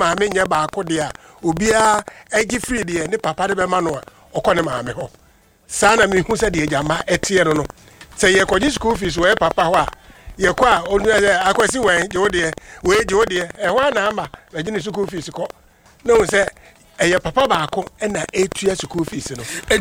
maame nya baako de a obia egi free de ne papa de be ma no a okone maame ho saa na me hu se de agama etie no se ye koji school fees we papa ho a ye kwa onu akwasi wan je wode we je wode ho na ama na je ne school fees ko no se eye papa baako na etua school fees no